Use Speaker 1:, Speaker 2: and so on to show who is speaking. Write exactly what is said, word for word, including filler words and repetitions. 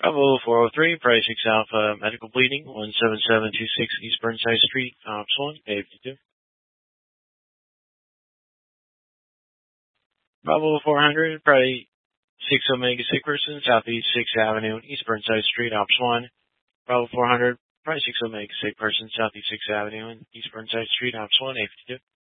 Speaker 1: Bravo four oh three, Price six Alpha, medical bleeding, one seven seven two six East Burnside Street, Ops one, A fifty-two. Bravo four hundred, Price six Omega Sick Person, Southeast sixth Avenue, East Burnside Street, Ops one. Bravo four hundred, Price six Omega Sick Person, Southeast sixth Avenue, East Burnside Street, Ops one, A fifty-two.